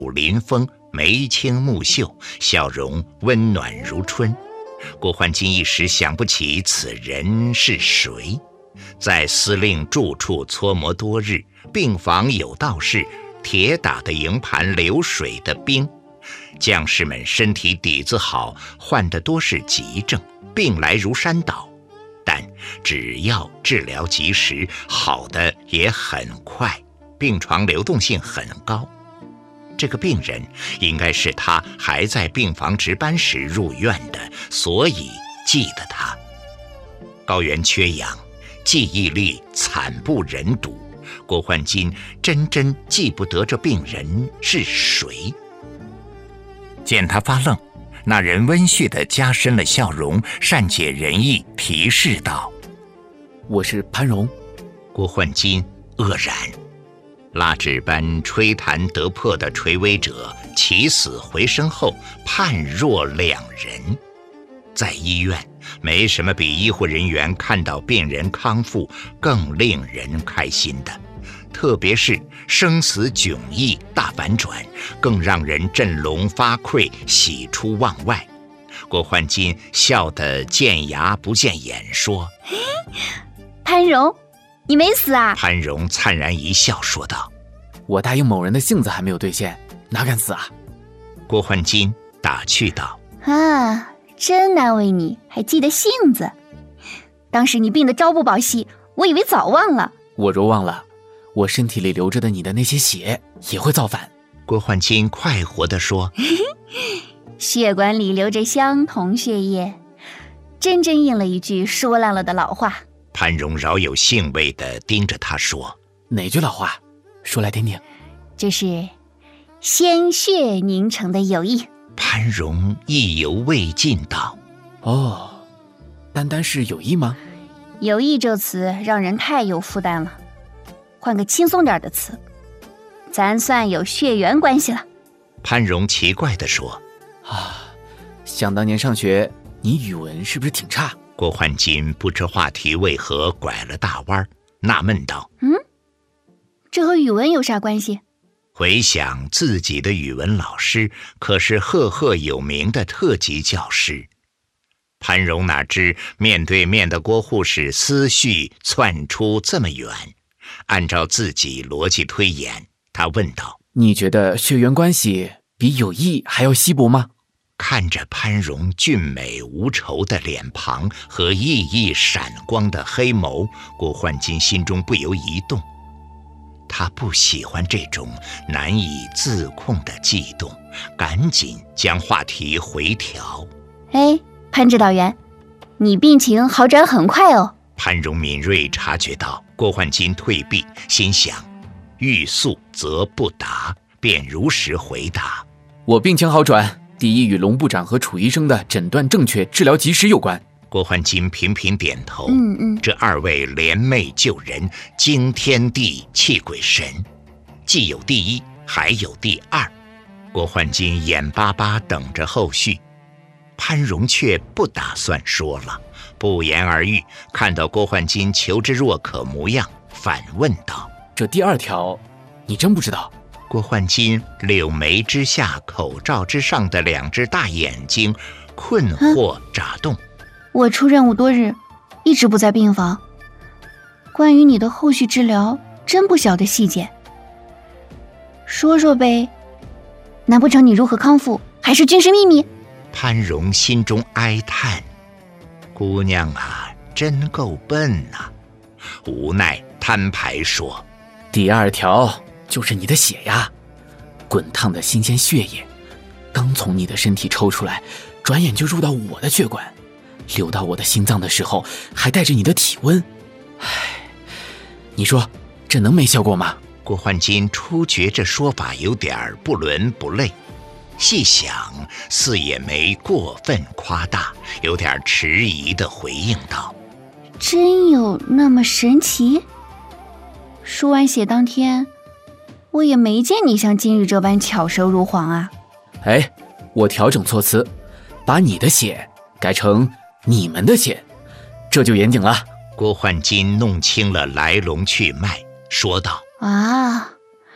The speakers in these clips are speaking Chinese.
临风，眉清目秀，笑容温暖如春。郭焕金一时想不起此人是谁，在司令住处搓磨多日，病房有道是铁打的营盘流水的兵，将士们身体底子好，患的多是急症，病来如山倒，但只要治疗及时，好的也很快，病床流动性很高。这个病人应该是他还在病房值班时入院的，所以记得他。高原缺氧，记忆力惨不忍睹，郭焕金真记不得这病人是谁。见他发愣，那人温煦地加深了笑容，善解人意，提示道： 我是潘荣。 郭焕金愕然，拉纸般吹弹得破的垂危者起死回生后判若两人。在医院，没什么比医护人员看到病人康复更令人开心的，特别是生死迥异大反转，更让人振聋发聩，喜出望外。郭焕金笑得见牙不见眼，说： 潘荣，你没死啊？ 潘荣灿然一笑，说道： 我答应某人的性子还没有兑现，哪敢死啊？ 郭焕金打趣道： 啊，真难为你，还记得性子。当时你病得朝不保夕，我以为早忘了。 我若忘了，我身体里流着的你的那些血也会造反。 郭焕金快活地说： 血管里流着相同血液，真应了一句说烂了的老话。 潘荣饶有兴味地盯着他说： 哪句老话？说来听听。 这是鲜血凝成的友谊。 潘荣意犹未尽道： 哦，单单是友谊吗？ 友谊这词让人太有负担了，换个轻松点的词，咱算有血缘关系了。 潘荣奇怪地说： 想当年上学，你语文是不是挺差？ 郭焕金不知话题为何拐了大弯，纳闷道： 这和语文有啥关系？ 回想自己的语文老师可是赫赫有名的特级教师。潘荣哪知面对面的郭护士思绪窜出这么远，按照自己逻辑推演，他问道： 你觉得血缘关系比友谊还要稀薄吗？ 看着潘荣俊美无愁的脸庞和熠熠闪光的黑眸，郭焕金心中不由一动。他不喜欢这种难以自控的悸动，赶紧将话题回调。 潘指导员，你病情好转很快哦。 潘荣敏锐察觉到郭焕金退避，心想欲速则不达，便如实回答： 我病情好转，第一与龙部长和楚医生的诊断正确、治疗及时有关。 郭焕金频频点头。这二位联袂救人，惊天地泣鬼神，既有第一，还有第二。郭焕金眼巴巴等着后续。潘荣却不打算说了，不言而喻，看到郭焕金求之若渴模样，反问道： 这第二条你真不知道？ 郭焕金柳眉之下口罩之上的两只大眼睛困惑眨动。 我出任务多日，一直不在病房，关于你的后续治疗真不晓得细节，说说呗。难不成你如何康复还是军事秘密？ 潘荣心中哀叹，姑娘啊，真够笨啊。无奈摊牌说： 第二条就是你的血呀，滚烫的新鲜血液刚从你的身体抽出来，转眼就入到我的血管，流到我的心脏的时候还带着你的体温。你说这能没效果吗？ 郭焕金初觉这说法有点不伦不类，细想似也没过分夸大，有点迟疑地回应道： 真有那么神奇？输完血当天，我也没见你像今日这般巧舌如簧啊。 我调整措辞，把你的血改成你们的血，这就严谨了。 郭焕金弄清了来龙去脉，说道：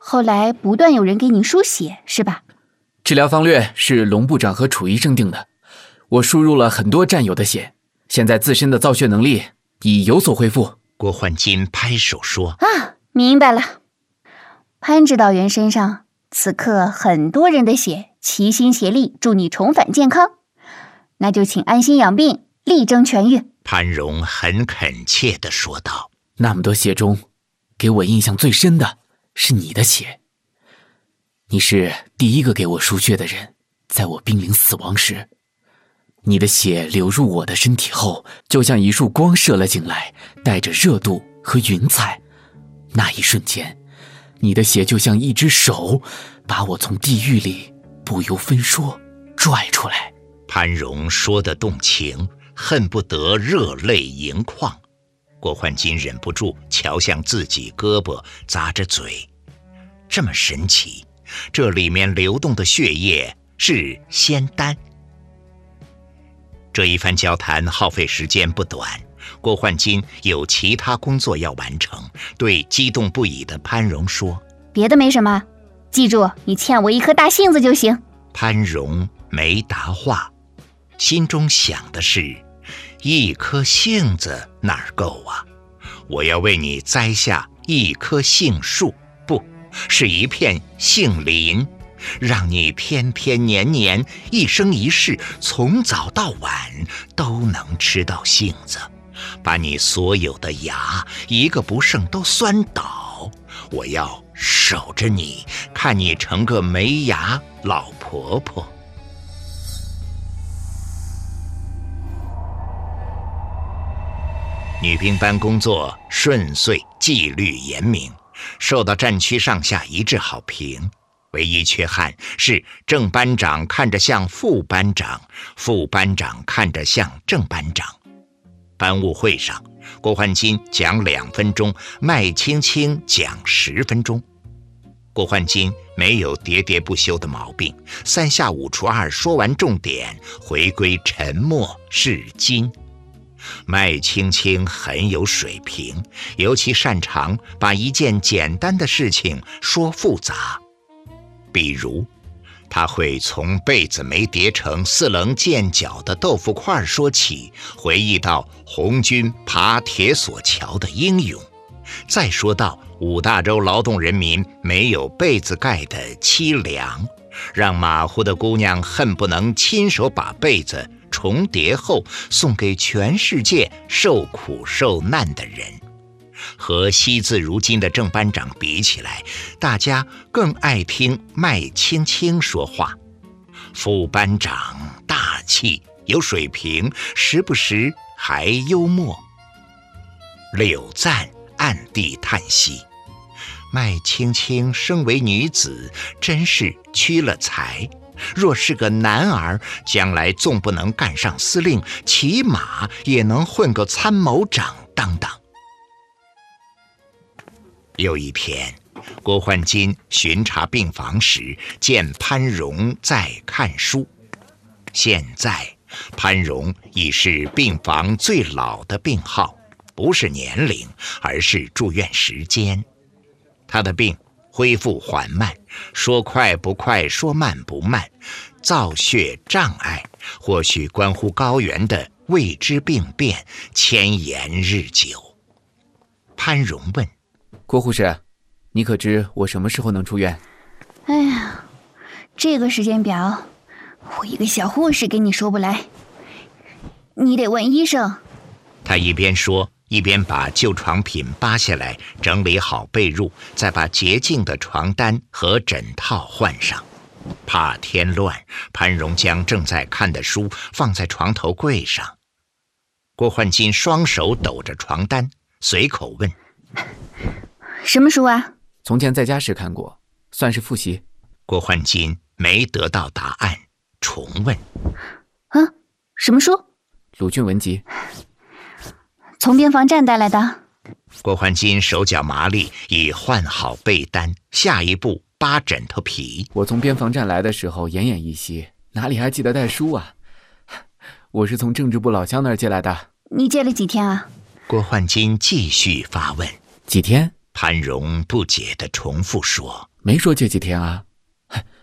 后来不断有人给你输血，是吧？ 治疗方略是龙部长和楚医生定的，我输入了很多战友的血，现在自身的造血能力已有所恢复。 郭焕金拍手说： 啊，明白了。潘指导员身上此刻很多人的血齐心协力，助你重返健康，那就请安心养病，力争痊愈。 潘荣很恳切地说道： 那么多血中，给我印象最深的是你的血。你是第一个给我输血的人，在我濒临死亡时，你的血流入我的身体后，就像一束光射了进来，带着热度和云彩。那一瞬间，你的血就像一只手，把我从地狱里不由分说拽出来。 潘荣说得动情，恨不得热泪盈眶。郭焕金忍不住瞧向自己胳膊，咂着嘴，这么神奇，这里面流动的血液是仙丹。这一番交谈耗费时间不短，郭焕金有其他工作要完成，对激动不已的潘荣说： 别的没什么，记住你欠我一颗大杏子就行。 潘荣没答话，心中想的是，一颗杏子哪儿够啊？我要为你栽下一棵杏树，不是一片杏林，让你天天年年一生一世，从早到晚都能吃到杏子，把你所有的牙一个不剩都酸倒。我要守着你，看你成个没牙老婆婆。女兵班工作顺遂，纪律严明，受到战区上下一致好评。唯一缺憾是正班长看着像副班长，副班长看着像正班长。班务会上，郭焕金讲2分钟，麦青青讲10分钟。郭焕金没有喋喋不休的毛病，3下5除2说完重点，回归沉默是金。麦青青很有水平，尤其擅长把一件简单的事情说复杂。比如，他会从被子没叠成4棱见角的豆腐块说起，回忆到红军爬铁索桥的英勇，再说到5大洲劳动人民没有被子盖的凄凉，让马虎的姑娘恨不能亲手把被子重叠后送给全世界受苦受难的人。和惜字如金的正班长比起来，大家更爱听麦青青说话。副班长大气有水平，时不时还幽默。柳赞暗地叹息，麦青青身为女子，真是屈了才。若是个男儿，将来纵不能干上司令，起码也能混个参谋长当当。有一天，郭焕金巡查病房时，见潘荣在看书。现在潘荣已是病房最老的病号，不是年龄，而是住院时间。他的病恢复缓慢，说快不快，说慢不慢，造血障碍或许关乎高原的未知病变，迁延日久。潘荣问： 郭护士，你可知我什么时候能出院？ 哎呀，这个时间表，我一个小护士给你说不来，你得问医生。 他一边说，一边把旧床品扒下来，整理好被褥，再把洁净的床单和枕套换上。怕添乱，潘荣将正在看的书放在床头柜上。郭焕金双手抖着床单，随口问： 什么书啊？ 从前在家时看过，算是复习。 郭焕金没得到答案，重问： 啊，什么书？ 鲁迅文集。 从边防站带来的。 郭焕金手脚麻利，已换好被单，下一步扒枕头皮。 我从边防站来的时候奄奄一息，哪里还记得带书啊？我是从政治部老乡那儿借来的。 你借了几天啊？ 郭焕金继续发问。 几天？ 潘荣不解地重复说。 没说这几天啊，